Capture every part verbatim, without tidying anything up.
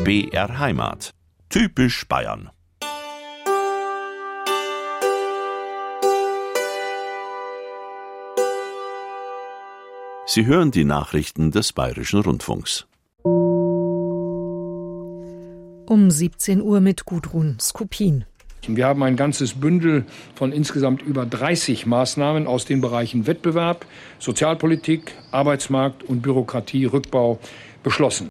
B R Heimat. Typisch Bayern. Sie hören die Nachrichten des Bayerischen Rundfunks. Um siebzehn Uhr mit Gudrun Skupin. Wir haben ein ganzes Bündel von insgesamt über dreißig Maßnahmen aus den Bereichen Wettbewerb, Sozialpolitik, Arbeitsmarkt und Bürokratierückbau beschlossen.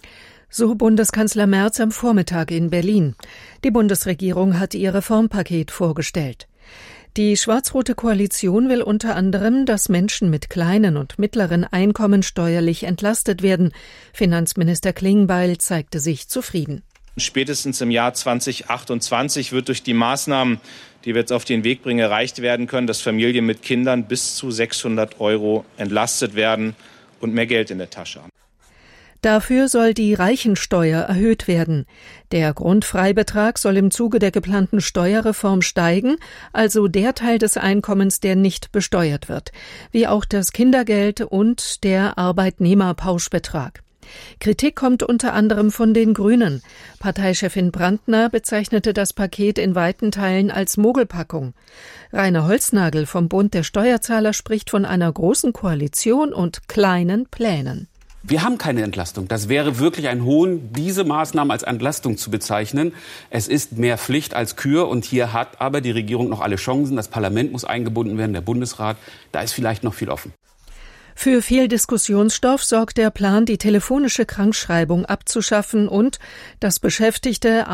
So Bundeskanzler Merz am Vormittag in Berlin. Die Bundesregierung hat ihr Reformpaket vorgestellt. Die schwarz-rote Koalition will unter anderem, dass Menschen mit kleinen und mittleren Einkommen steuerlich entlastet werden. Finanzminister Klingbeil zeigte sich zufrieden. Spätestens im Jahr zweitausendachtundzwanzig wird durch die Maßnahmen, die wir jetzt auf den Weg bringen, erreicht werden können, dass Familien mit Kindern bis zu sechshundert Euro entlastet werden und mehr Geld in der Tasche haben. Dafür soll die Reichensteuer erhöht werden. Der Grundfreibetrag soll im Zuge der geplanten Steuerreform steigen, also der Teil des Einkommens, der nicht besteuert wird, wie auch das Kindergeld und der Arbeitnehmerpauschbetrag. Kritik kommt unter anderem von den Grünen. Parteichefin Brandner bezeichnete das Paket in weiten Teilen als Mogelpackung. Rainer Holznagel vom Bund der Steuerzahler spricht von einer großen Koalition und kleinen Plänen. Wir haben keine Entlastung. Das wäre wirklich ein Hohn, diese Maßnahmen als Entlastung zu bezeichnen. Es ist mehr Pflicht als Kür und hier hat aber die Regierung noch alle Chancen. Das Parlament muss eingebunden werden, der Bundesrat. Da ist vielleicht noch viel offen. Für viel Diskussionsstoff sorgt der Plan, die telefonische Krankschreibung abzuschaffen und dass Beschäftigte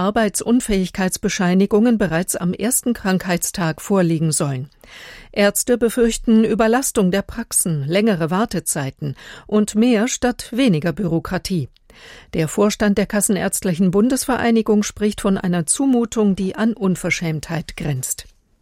Arbeitsunfähigkeitsbescheinigungen bereits am ersten Krankheitstag vorliegen sollen. Ärzte befürchten Überlastung der Praxen, längere Wartezeiten und mehr statt weniger Bürokratie. Der Vorstand der Kassenärztlichen Bundesvereinigung spricht von einer Zumutung, die an Unverschämtheit grenzt.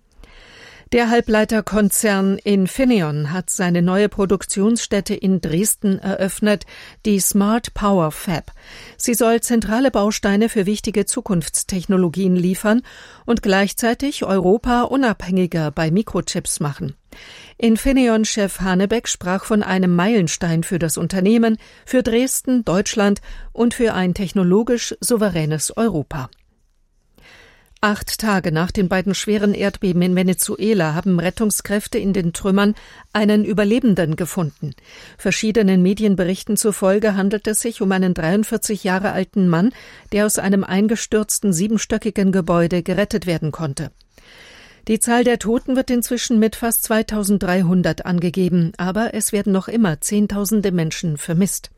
Der Halbleiterkonzern Infineon hat seine neue Produktionsstätte in Dresden eröffnet, die Smart Power Fab. Sie soll zentrale Bausteine für wichtige Zukunftstechnologien liefern und gleichzeitig Europa unabhängiger bei Mikrochips machen. Infineon-Chef Hanebeck sprach von einem Meilenstein für das Unternehmen, für Dresden, Deutschland und für ein technologisch souveränes Europa. Acht Tage nach den beiden schweren Erdbeben in Venezuela haben Rettungskräfte in den Trümmern einen Überlebenden gefunden. Verschiedenen Medienberichten zufolge handelt es sich um einen dreiundvierzig Jahre alten Mann, der aus einem eingestürzten siebenstöckigen Gebäude gerettet werden konnte. Die Zahl der Toten wird inzwischen mit fast zweitausenddreihundert angegeben, aber es werden noch immer Zehntausende Menschen vermisst.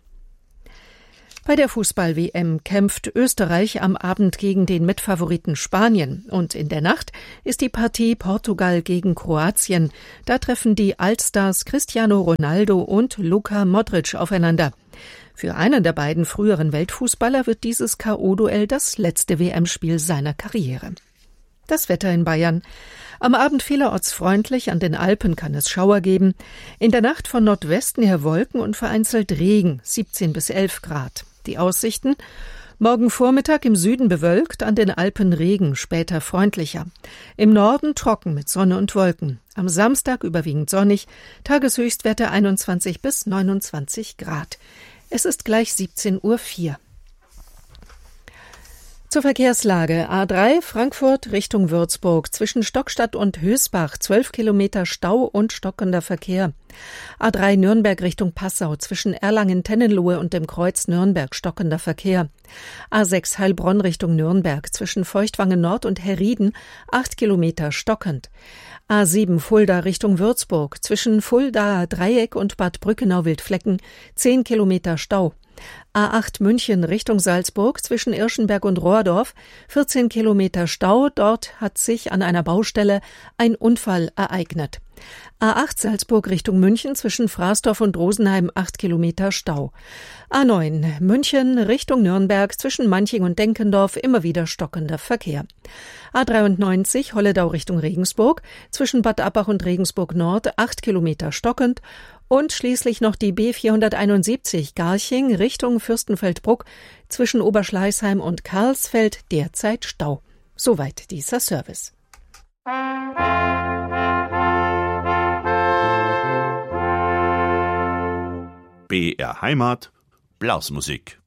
Bei der Fußball-W M kämpft Österreich am Abend gegen den Mitfavoriten Spanien und in der Nacht ist die Partie Portugal gegen Kroatien. Da treffen die Allstars Cristiano Ronaldo und Luka Modric aufeinander. Für einen der beiden früheren Weltfußballer wird dieses K O-Duell das letzte W M-Spiel seiner Karriere. Das Wetter in Bayern. Am Abend vielerorts freundlich, an den Alpen kann es Schauer geben. In der Nacht von Nordwesten her Wolken und vereinzelt Regen, siebzehn bis elf Grad. Die Aussichten: Morgen Vormittag im Süden bewölkt, an den Alpen Regen, später freundlicher. Im Norden trocken mit Sonne und Wolken. Am Samstag überwiegend sonnig, Tageshöchstwerte einundzwanzig bis neunundzwanzig Grad. Es ist gleich siebzehn Uhr vier. Zur Verkehrslage: A drei Frankfurt Richtung Würzburg, zwischen Stockstadt und Hösbach, zwölf Kilometer Stau und stockender Verkehr. A drei Nürnberg Richtung Passau, zwischen Erlangen-Tennenlohe und dem Kreuz Nürnberg, stockender Verkehr. A sechs Heilbronn Richtung Nürnberg, zwischen Feuchtwangen Nord und Herrieden, acht Kilometer stockend. A sieben Fulda Richtung Würzburg, zwischen Fuldaer Dreieck und Bad Brückenau-Wildflecken, zehn Kilometer Stau. A acht München Richtung Salzburg, zwischen Irschenberg und Rohrdorf, vierzehn Kilometer Stau. Dort hat sich an einer Baustelle ein Unfall ereignet. A acht Salzburg Richtung München, zwischen Fraßdorf und Rosenheim, acht Kilometer Stau. A neun München Richtung Nürnberg, zwischen Manching und Denkendorf, immer wieder stockender Verkehr. A dreiundneunzig Holledau Richtung Regensburg, zwischen Bad Abbach und Regensburg Nord, acht Kilometer stockend. Und schließlich noch die B vierhunderteinundsiebzig Garching Richtung Fürstenfeldbruck, zwischen Oberschleißheim und Karlsfeld, derzeit Stau. Soweit dieser Service. B R Heimat, Blasmusik.